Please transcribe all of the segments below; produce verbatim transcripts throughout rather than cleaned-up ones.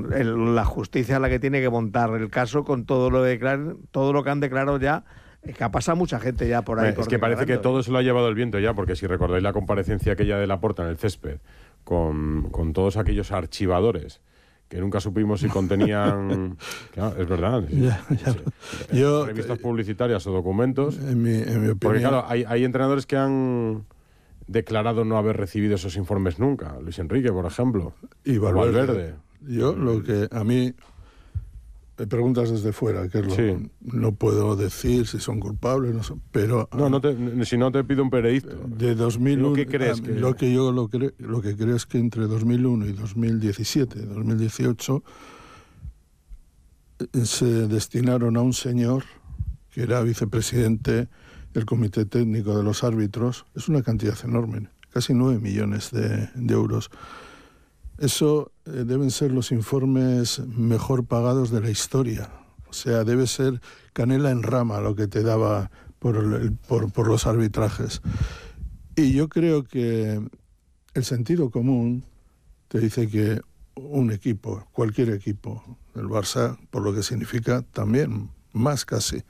el, la justicia es la que tiene que montar el caso con todo lo, declar, todo lo que han declarado ya. Es que ha pasado mucha gente ya por ahí. Bueno, por es que parece que todo se lo ha llevado el viento ya, porque si recordáis la comparecencia aquella de Laporta en el césped, con, con todos aquellos archivadores que nunca supimos si contenían... Claro, es verdad. Ya, ya. Sí, Yo, revistas publicitarias o documentos. En mi, en mi opinión... Porque claro, hay, hay entrenadores que han declarado no haber recibido esos informes nunca. Luis Enrique, por ejemplo. Y Valverde. Valverde. Yo lo que a mí... Me preguntas desde fuera, que es lo Sí. no puedo decir si son culpables, no son, pero... No, no te, si no te pido un veredicto. De dos mil uno, ¿Lo que crees? a, Que... Lo que yo lo, cre, lo que creo es que entre dos mil uno y dos mil diecisiete, dos mil dieciocho, se destinaron a un señor que era vicepresidente del Comité Técnico de los Árbitros. Es una cantidad enorme, casi nueve millones de, de euros. Eso eh, deben ser los informes mejor pagados de la historia. O sea, debe ser canela en rama lo que te daba por, el, por, por los arbitrajes. Y yo creo que el sentido común te dice que un equipo, cualquier equipo, el Barça, por lo que significa también, más casi,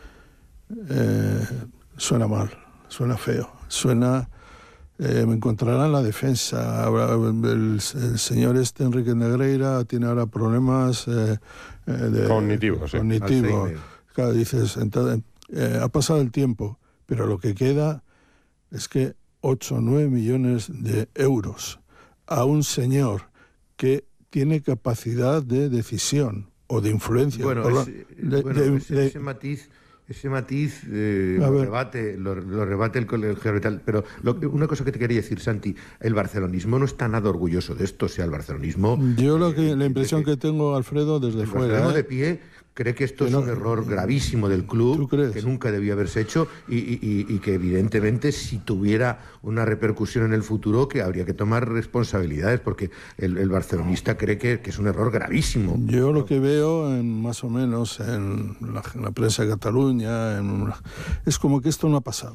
eh, suena mal, suena feo, suena... Eh, me encontrarán la defensa. El, el, el señor este, Enrique Negreira, tiene ahora problemas eh, de, cognitivos. Cognitivo. Sí. Claro, dices, entonces, eh, ha pasado el tiempo, pero lo que queda es que ocho o nueve millones de euros a un señor que tiene capacidad de decisión o de influencia. Bueno, la, ese, de, bueno de, ese, de, ese matiz... Ese matiz eh, lo, rebate, lo, lo rebate el colegio arbitral. Pero lo, una cosa que te quería decir, Santi, el barcelonismo no está nada orgulloso de esto. O sea, el barcelonismo... Yo lo que, eh, la impresión que, que tengo, Alfredo, desde el fuera... El barcelona ¿eh? de pie cree que esto que es no, un error gravísimo del club, que nunca debió haberse hecho y, y, y que evidentemente si tuviera una repercusión en el futuro que habría que tomar responsabilidades, porque el, el barcelonista cree que, que es un error gravísimo. Yo lo que veo en, más o menos en la, en la prensa de Cataluña en una, es como que esto no ha pasado.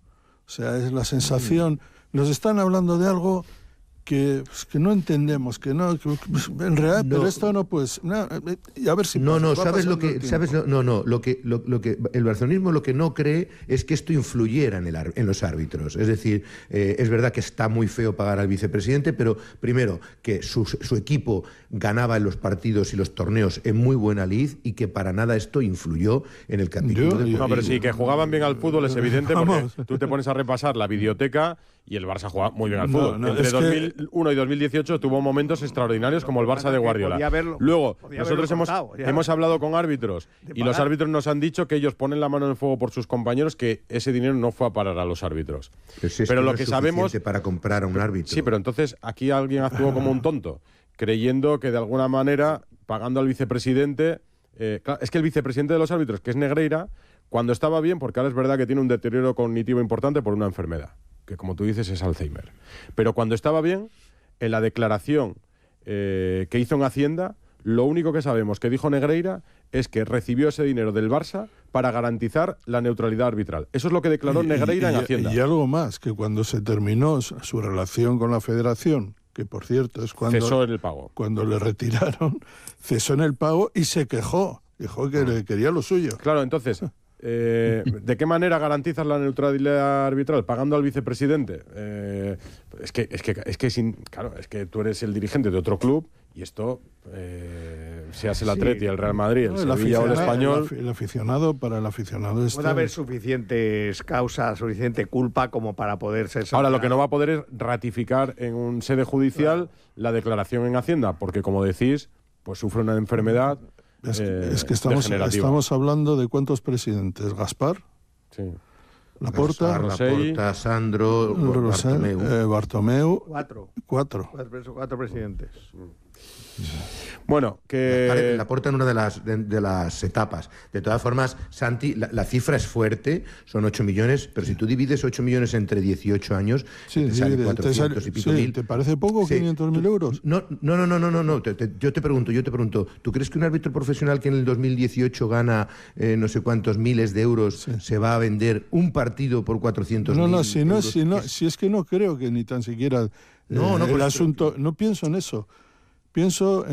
O sea, es la sensación, nos están hablando de algo que, pues, que no entendemos, que no, que, pues, en realidad, no, pero esto no, pues, no, y a ver si no, no, sabes lo que, sabes, lo, no, no, lo que, lo, lo que el barcelonismo lo que no cree es que esto influyera en, el, en los árbitros. Es decir, eh, es verdad que está muy feo pagar al vicepresidente, pero primero que su, su equipo ganaba en los partidos y los torneos en muy buena lid y que para nada esto influyó en el capítulo de... No, pero sí, que jugaban bien al fútbol es evidente, porque tú te pones a repasar la videoteca y el Barça juega muy bien al fútbol. No, no, Entre dos mil uno y dos mil dieciocho tuvo momentos extraordinarios como el Barça de Guardiola. Haberlo, Luego, nosotros hemos, hemos hablado con árbitros y los árbitros nos han dicho que ellos ponen la mano en el fuego por sus compañeros, que ese dinero no fue a parar a los árbitros. Pero, si es pero que lo no que es sabemos para comprar a un árbitro. Sí, pero entonces aquí alguien actuó como un tonto, creyendo que de alguna manera, pagando al vicepresidente... Eh, claro, es que el vicepresidente de los árbitros, que es Negreira, cuando estaba bien, porque ahora es verdad que tiene un deterioro cognitivo importante por una enfermedad, que como tú dices es Alzheimer. Pero cuando estaba bien, en la declaración eh, que hizo en Hacienda, lo único que sabemos que dijo Negreira es que recibió ese dinero del Barça para garantizar la neutralidad arbitral. Eso es lo que declaró y, Negreira y, en Hacienda. Y algo más, que cuando se terminó su relación con la Federación, que por cierto es cuando... Cesó en el pago. Cuando le retiraron, cesó en el pago y se quejó. Dijo que le quería lo suyo. Claro, entonces... Eh, ¿De qué manera garantizas la neutralidad arbitral? ¿Pagando al vicepresidente? Eh, es que, es que, es que sin, claro, es que tú eres el dirigente de otro club y esto, eh, seas el Atleti, sí. el Real Madrid, el, no, el Sevilla o el Español... El, el aficionado, para el aficionado... Este... Puede haber suficientes causas, suficiente culpa como para poder ser... Ahora, lo que no va a poder es ratificar en un sede judicial claro. la declaración en Hacienda, porque como decís, pues sufre una enfermedad... Es, eh, es que estamos, estamos hablando de cuántos presidentes. Gaspar, sí. Laporta, Laporta, Sandro, Bartomeu. Eh, Bartomeu. Cuatro. Cuatro. Cuatro, cuatro presidentes. Bueno, que... Laporta en una de las, de, de las etapas. De todas formas, Santi, la, la cifra es fuerte, son ocho millones, pero si tú divides ocho millones entre dieciocho años, sí, te sale cuatrocientos te y pico sí, mil. ¿Te parece poco, sí. quinientos mil euros? No, no, no, no, no, no, no. Te, te, yo te pregunto, yo te pregunto, ¿tú crees que un árbitro profesional que en el dos mil dieciocho gana eh, no sé cuántos miles de euros sí. se va a vender un partido por cuatrocientos mil no, no, si no, euros? Si no, si es que no creo que ni tan siquiera eh, no, no, el pues, asunto, no pienso en eso. Pienso